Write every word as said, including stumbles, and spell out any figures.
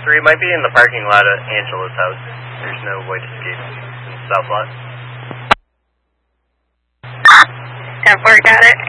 three might be in the parking lot at Angela's house. There's no way to escape in the south lot. ten four, got it.